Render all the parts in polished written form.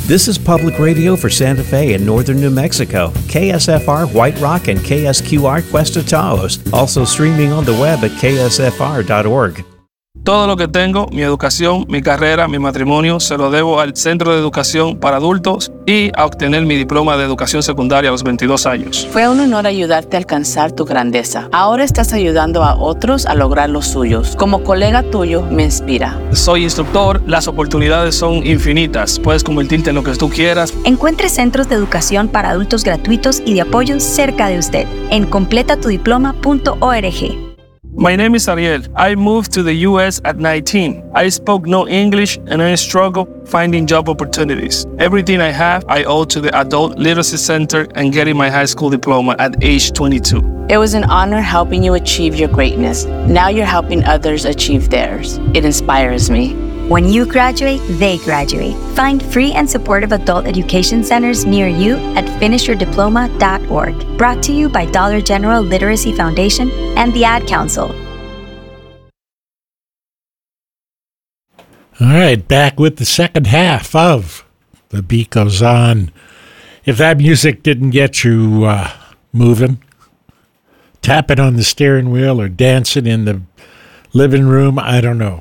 This is public radio for Santa Fe and northern New Mexico, KSFR White Rock and KSQR Cuesta Taos, also streaming on the web at ksfr.org. Todo lo que tengo, mi educación, mi carrera, mi matrimonio, se lo debo al Centro de Educación para Adultos y a obtener mi diploma de educación secundaria a los 22 años. Fue un honor ayudarte a alcanzar tu grandeza. Ahora estás ayudando a otros a lograr los suyos. Como colega tuyo, me inspira. Soy instructor, las oportunidades son infinitas. Puedes convertirte en lo que tú quieras. Encuentre centros de educación para adultos gratuitos y de apoyo cerca de usted en completatudiploma.org. My name is Ariel. I moved to the U.S. at 19. I spoke no English and I struggled finding job opportunities. Everything I have, I owe to the Adult Literacy Center and getting my high school diploma at age 22. It was an honor helping you achieve your greatness. Now you're helping others achieve theirs. It inspires me. When you graduate, they graduate. Find free and supportive adult education centers near you at finishyourdiploma.org. Brought to you by Dollar General Literacy Foundation and the Ad Council. All right, back with the second half of The Beat Goes On. If that music didn't get you moving, tapping on the steering wheel or dancing in the living room, I don't know.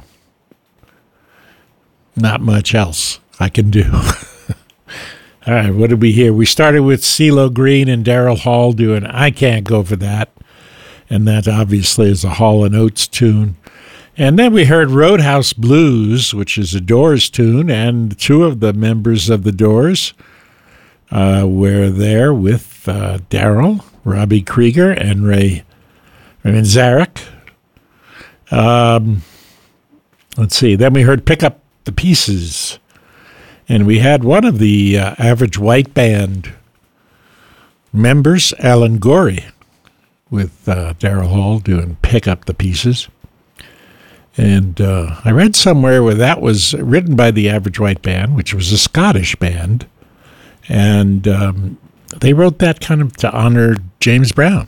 Not much else I can do. All right, what did we hear? We started with CeeLo Green and Daryl Hall doing I Can't Go For That. And that obviously is a Hall & Oates tune. And then we heard Roadhouse Blues, which is a Doors tune. And two of the members of the Doors were there with Daryl, Robbie Krieger, and Ray Manzarek. Let's see. Then we heard Pick Up the Pieces, and we had one of the Average White Band members, Alan Gorey, with Daryl Hall doing Pick Up the Pieces. And I read somewhere where that was written by the Average White Band, which was a Scottish band, and they wrote that kind of to honor James Brown.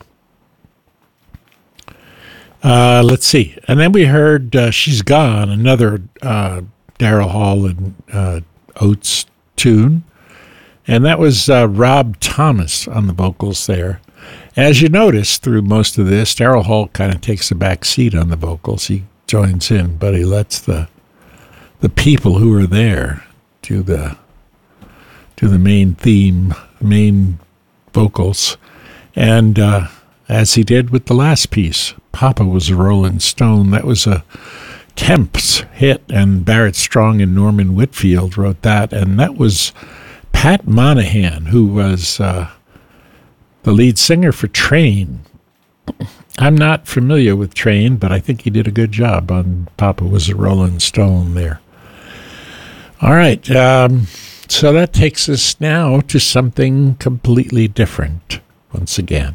Let's see. And then we heard She's Gone, another Daryl Hall and Oates tune. And that was Rob Thomas on the vocals there. As you notice through most of this, Daryl Hall kind of takes a back seat on the vocals. He joins in, but he lets the people who are there do the main theme, main vocals. And as he did with the last piece, Papa Was a Rolling Stone. That was a Temps hit, and Barrett Strong and Norman Whitfield wrote that, and that was Pat Monahan, who was the lead singer for Train. I'm not familiar with Train, but I think he did a good job on Papa Was a Rolling Stone there. All right, so that takes us now to something completely different once again.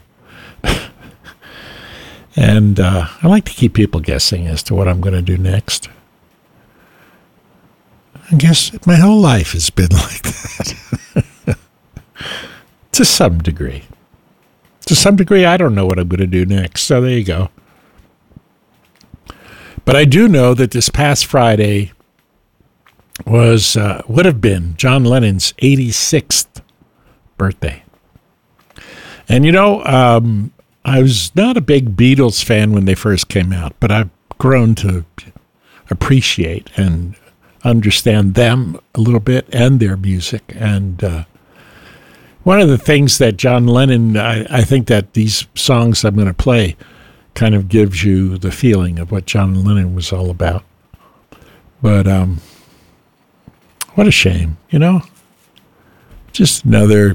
And I like to keep people guessing as to what I'm going to do next. I guess my whole life has been like that. To some degree. To some degree, I don't know what I'm going to do next. So there you go. But I do know that this past Friday would have been John Lennon's 86th birthday. And I was not a big Beatles fan when they first came out, but I've grown to appreciate and understand them a little bit and their music. And one of the things that John Lennon, I think that these songs I'm going to play kind of gives you the feeling of what John Lennon was all about. But what a shame, Just another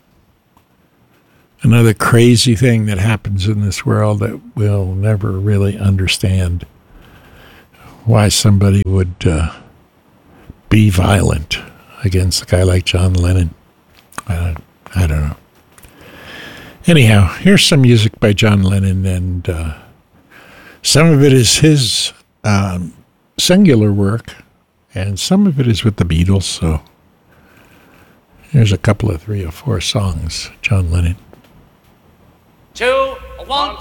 crazy thing that happens in this world that we'll never really understand. Why somebody would be violent against a guy like John Lennon. I don't know. Anyhow, here's some music by John Lennon, and some of it is his singular work, and some of it is with the Beatles. So here's a couple of 3 or 4 songs, John Lennon. 2, 1.